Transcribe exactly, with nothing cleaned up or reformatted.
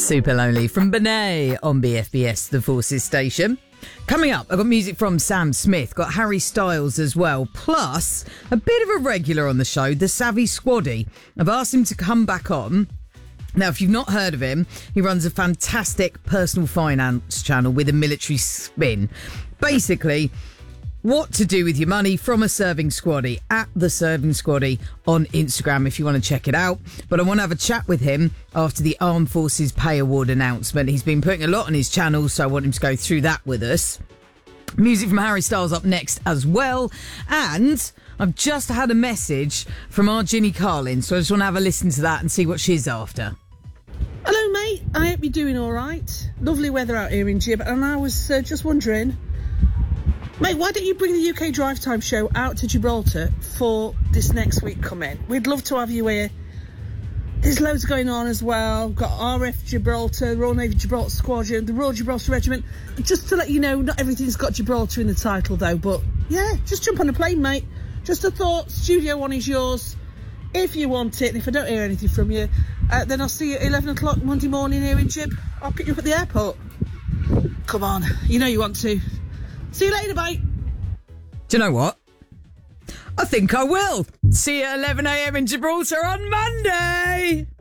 Super Lonely from Benet on B F B S, the Forces station. Coming up, I've got music from Sam Smith, got Harry Styles as well, plus a bit of a regular on the show, the Savvy Squaddy. I've asked him to come back on. Now, if you've not heard of him, he runs a fantastic personal finance channel with a military spin. Basically, what to do with your money from a serving squaddy, at the serving squaddy on Instagram if you want to check it out. But I want to have a chat with him after the Armed Forces Pay Award announcement. He's been putting a lot on his channel, so I want him to go through that with us. Music from Harry Styles up next as well. And I've just had a message from our Ginny Carlin, so I just want to have a listen to that and see what she's after. Hello, mate. I hope you're doing all right. Lovely weather out here in Gib, and I was uh, just wondering... Mate, why don't you bring the U K Drive Time show out to Gibraltar for this next week coming? We'd love to have you here. There's loads going on as well. We've got R F Gibraltar, Royal Navy Gibraltar Squadron, the Royal Gibraltar Regiment. Just to let you know, not everything's got Gibraltar in the title though, but yeah, just jump on a plane, mate. Just a thought. Studio One is yours if you want it. And if I don't hear anything from you, uh, then I'll see you at eleven o'clock Monday morning here in Gib. I'll pick you up at the airport. Come on, you know you want to. See you later, bye. Do you know what? I think I will. See you at eleven a.m. in Gibraltar on Monday.